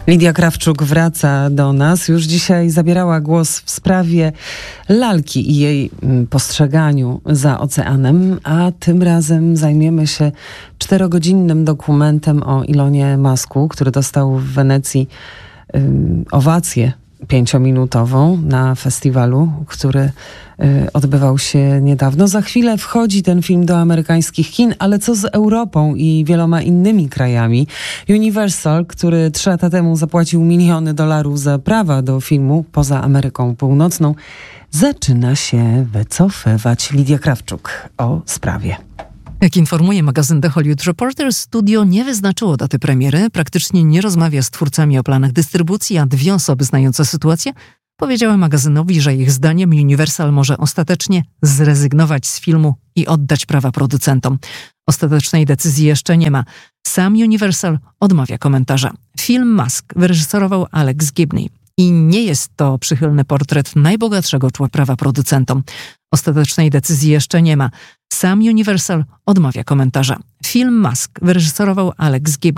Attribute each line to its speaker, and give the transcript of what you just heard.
Speaker 1: Lidia Krawczuk wraca do nas. Już dzisiaj zabierała głos w sprawie lalki i jej postrzeganiu za oceanem, a tym razem zajmiemy się 4-godzinnym dokumentem o Elonie Musku, który dostał w Wenecji owację 5-minutową na festiwalu, który odbywał się niedawno. Za chwilę wchodzi ten film do amerykańskich kin, ale co z Europą i wieloma innymi krajami? Universal, który 3 lata temu zapłacił miliony dolarów za prawa do filmu poza Ameryką Północną, zaczyna się wycofywać. Lidia Krawczuk o sprawie.
Speaker 2: Jak informuje magazyn The Hollywood Reporter, studio nie wyznaczyło daty premiery, praktycznie nie rozmawia z twórcami o planach dystrybucji, a 2 osoby znające sytuację powiedziały magazynowi, że ich zdaniem Universal może ostatecznie zrezygnować z filmu i oddać prawa producentom. Ostatecznej decyzji jeszcze nie ma. Sam Universal odmawia komentarza. Film Musk wyreżyserował Alex Gibney i nie jest to przychylny portret najbogatszego prawa producentom. Ostatecznej decyzji jeszcze nie ma. Sam Universal odmawia komentarza. Film Musk wyreżyserował Alex Gibney.